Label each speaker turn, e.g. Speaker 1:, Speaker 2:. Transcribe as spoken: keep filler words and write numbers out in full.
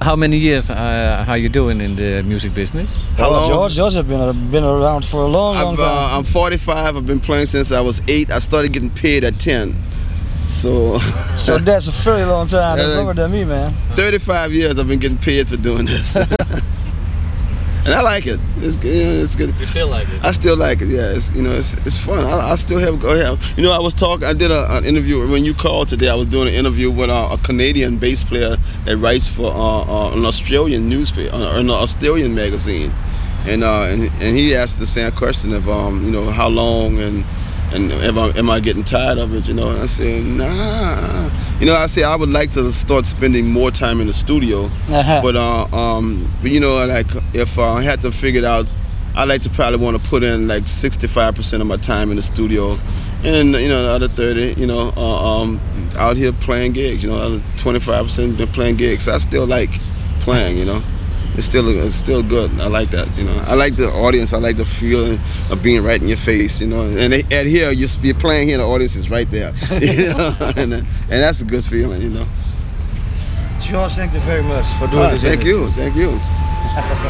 Speaker 1: how many years uh, are you doing in the music business?
Speaker 2: How
Speaker 3: Well,
Speaker 2: long?
Speaker 3: George, George has been uh, been around for a long, long
Speaker 2: I've,
Speaker 3: time.
Speaker 2: uh, I'm forty-five. I've been playing since I was eight. I started getting paid at ten. So,
Speaker 3: So that's a very long time. That's
Speaker 2: Yeah,
Speaker 3: longer than me, man.
Speaker 2: thirty-five years I've been getting paid for doing this. And I like it. It's good. You know, it's good.
Speaker 1: You still like it?
Speaker 2: I still like it. Yeah, it's you know it's it's fun. I, I still have go ahead. You know, I was talking. I did a, an interview when you called today. I was doing an interview with uh, a Canadian bass player that writes for uh, uh, an Australian newspaper, uh, an Australian magazine, and uh, and and he asked the same question of um you know how long and. And am I, am I getting tired of it, you know? And I said, nah. You know, I say I would like to start spending more time in the studio. But, uh, um, but you know, like if uh, I had to figure it out, I like to probably want to put in like sixty-five percent of my time in the studio. And, you know, the other thirty, you know, uh, um, out here playing gigs, you know, other twenty-five percent playing gigs. I still like playing, you know? It's still it's still good. I like that, you know. I like the audience. I like the feeling of being right in your face, you know. And they, at here, you're, you're playing here, the audience is right there, you know? and and that's a good feeling, you know.
Speaker 3: George, thank you very much for doing
Speaker 2: Ah,
Speaker 3: this.
Speaker 2: thank
Speaker 3: interview.
Speaker 2: you, thank you.